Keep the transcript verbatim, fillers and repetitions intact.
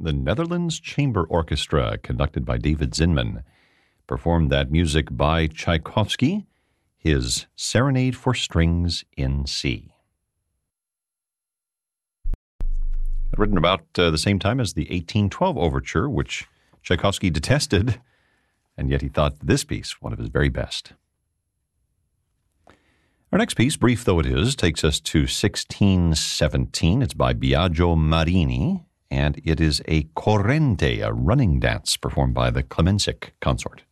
The Netherlands Chamber Orchestra, conducted by David Zinman, performed that music by Tchaikovsky, his Serenade for Strings in C. Written about uh, the same time as the eighteen twelve Overture, which Tchaikovsky detested, and yet he thought this piece one of his very best. Our next piece, brief though it is, takes us to sixteen seventeen. It's by Biagio Marini, and it is a corrente, a running dance performed by the Klemenczyk Consort.